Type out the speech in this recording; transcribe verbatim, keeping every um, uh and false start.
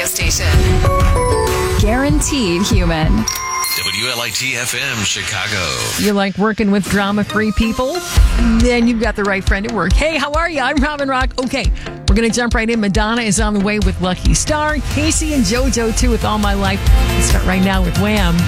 station. Guaranteed human. W L I T F M Chicago. You like working with drama-free people? Then you've got the right friend at work. Hey, how are you? I'm Robin Rock. Okay, we're going to jump right in. Madonna is on the way with Lucky Star. Casey and JoJo, too, with All My Life. Let's start right now with Wham!